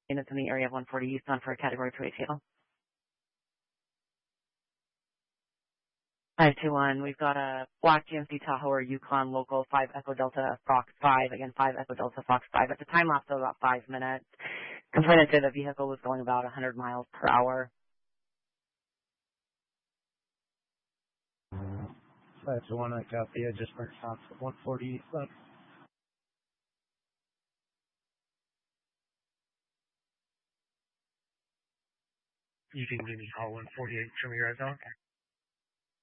and it's in the area of 140 East on for a Category 2 ATL. 521, we've got a black GMC Tahoe or Yukon local 5 Echo Delta Fox 5, again 5 Echo Delta Fox 5. At the time lapse of about 5 minutes. Complainant said the vehicle was going about 100 miles per hour. 521, I copy. I just marked Fox 140 East left. You can give me call 148, show me your eyes on.